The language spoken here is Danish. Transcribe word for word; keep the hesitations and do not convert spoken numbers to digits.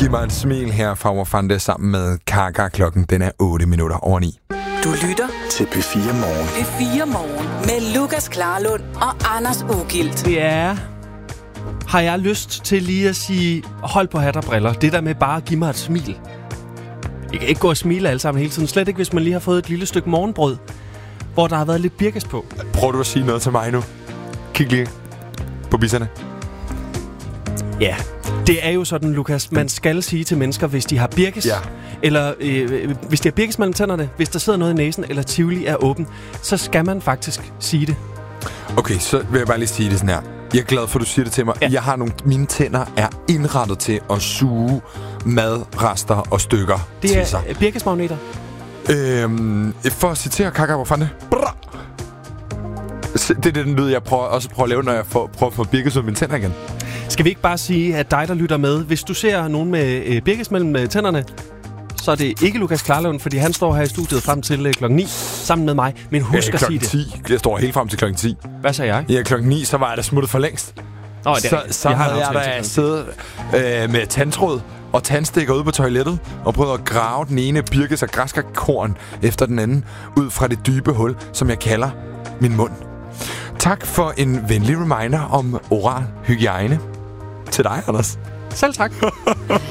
Giv mig et smil her fra Wafande sammen med Kaka. Klokken den er otte minutter over ni. Du lytter til P fire Morgen. P fire Morgen med Lukas Klarlund og Anders Ugilt. Ja, har jeg lyst til lige at sige, hold på hat og briller. Det der med bare at give mig et smil. I kan ikke gå og smile alle sammen hele tiden. Slet ikke, hvis man lige har fået et lille stykke morgenbrød, hvor der har været lidt birkes på. Prøver du at sige noget til mig nu? Kig lige på bisserne. Ja, det er jo sådan, Lukas, man skal sige til mennesker, hvis de har birkes, ja. eller øh, hvis de har birkes mellem tænderne, hvis der sidder noget i næsen, eller tivoli er åben, så skal man faktisk sige det. Okay, så vil jeg bare lige sige det sådan her. Jeg er glad for, at du siger det til mig. Ja. Jeg har nogle, mine tænder er indrettet til at suge madrester og stykker det til sig. Det er birkesmagneter. Øhm, for at citere Kaka, hvor fanden det er den lyd, jeg prøver, også prøver at lave, når jeg får, prøver at få birkes ud af mine tænder igen. Skal vi ikke bare sige, at dig, der lytter med, hvis du ser nogen med øh, birkes mellem øh, tænderne, så er det ikke Lukas Klarlund, fordi han står her i studiet frem til øh, klokken ni sammen med mig. Men husk ja, at sige det. ti. Jeg står helt frem til klokken ti. Hvad sagde jeg? Ja, klokken ni, så var jeg da smuttet for længst. Nå, det er, så så jeg havde jeg da siddet øh, med tandtråd og tandstikker ude på toilettet og prøvet at grave den ene birkes- og græskarkorn efter den anden ud fra det dybe hul, som jeg kalder min mund. Tak for en venlig reminder om oral hygiejne. Til dig, Anders. Selv tak.